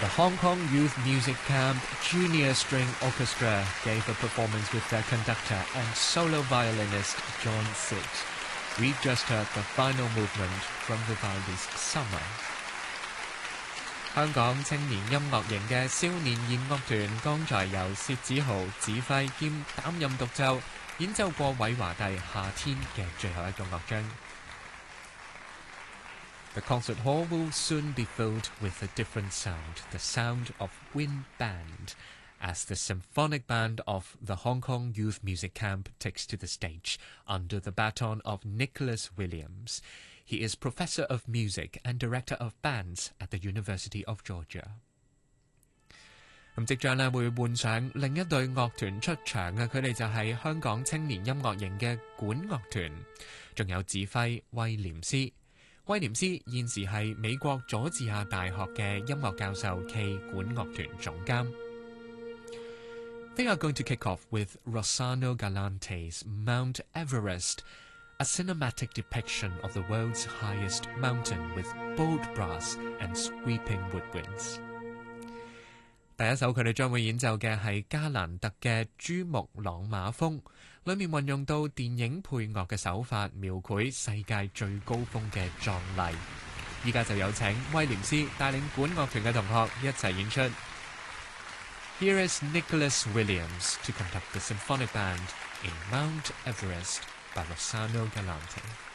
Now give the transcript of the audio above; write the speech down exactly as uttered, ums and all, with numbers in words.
The Hong Kong Youth Music Camp Junior String Orchestra gave a performance with their conductor and solo violinist John Sitt. We've just heard the final movement from Vivaldi's Summer. 香港青年音樂營嘅少年弦樂團剛才由薛子豪指揮兼擔任獨奏，演奏過韋華第夏天嘅最後一個樂章。The concert hall will soon be filled with a different sound, the sound of wind band, as the symphonic band of the Hong Kong Youth Music Camp takes to the stage under the baton of Nicholas Williams. He is Professor of Music and Director of Bands at the University of Georgia. 咁即將咧會換上另一隊樂團出場嘅，佢哋就係香港青年音樂營嘅管樂團，仲有指揮威廉斯。威廉斯現時係美國佐治亞大學嘅音樂教授暨管樂團總監。They are going to kick off with Rossano Galante's Mount Everest, a cinematic depiction of the world's highest mountain with bold brass and sweeping woodwinds. 第一首佢哋將會演奏嘅係加蘭特嘅珠穆朗瑪峰，裏面運用到電影配樂嘅手法，描繪世界最高峰嘅壯麗。依家就有請威廉斯帶領管樂團嘅同學一齊演出。Here is Nicholas Williams to conduct the symphonic band in Mount Everest by Rossano Galante.